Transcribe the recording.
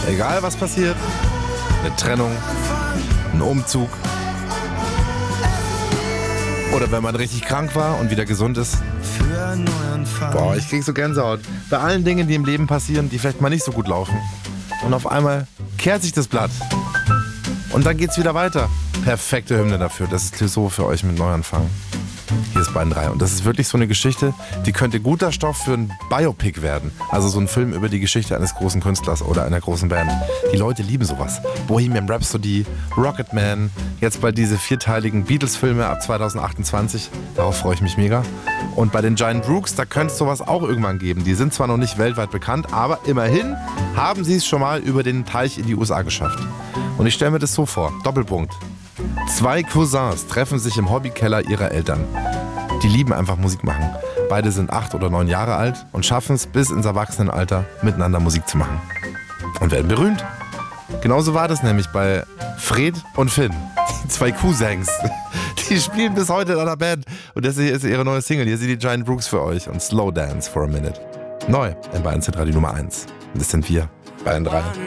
Egal was passiert, eine Trennung, ein Umzug oder wenn man richtig krank war und wieder gesund ist. Boah, ich krieg so Gänsehaut. Bei allen Dingen, die im Leben passieren, die vielleicht mal nicht so gut laufen. Und auf einmal kehrt sich das Blatt. Und dann geht's wieder weiter. Perfekte Hymne dafür. Das ist Clouseau für euch mit Neuanfang. Hier ist Bayern 3. Und das ist wirklich so eine Geschichte, die könnte guter Stoff für ein Biopic werden. Also so ein Film über die Geschichte eines großen Künstlers oder einer großen Band. Die Leute lieben sowas. Bohemian Rhapsody, Rocketman, jetzt bald diese 4-teiligen Beatles-Filme ab 2028. Darauf freue ich mich mega. Und bei den Giant Rooks, da könnte es sowas auch irgendwann geben. Die sind zwar noch nicht weltweit bekannt, aber immerhin haben sie es schon mal über den Teich in die USA geschafft. Und ich stelle mir das so vor, Doppelpunkt. 2 Cousins treffen sich im Hobbykeller ihrer Eltern. Die lieben einfach Musik machen. Beide sind 8 oder 9 Jahre alt und schaffen es bis ins Erwachsenenalter, miteinander Musik zu machen. Und werden berühmt. Genauso war das nämlich bei Fred und Finn, die 2 Cousins. Die spielen bis heute in einer Band. Und das hier ist ihre neue Single. Hier sind die Giant Rooks für euch und Slow Dance for a Minute. Neu in Bayern Z Radio Nummer 1. Und das sind wir, Bayern 3.